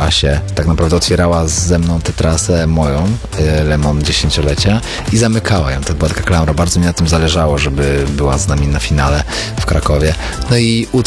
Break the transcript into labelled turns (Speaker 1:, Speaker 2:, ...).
Speaker 1: czasie tak naprawdę otwierała ze mną tę trasę moją, Lemon 10-lecia i zamykała ją. To była taka klamra. Bardzo mi na tym zależało, żeby była z nami na finale w Krakowie. No i utwór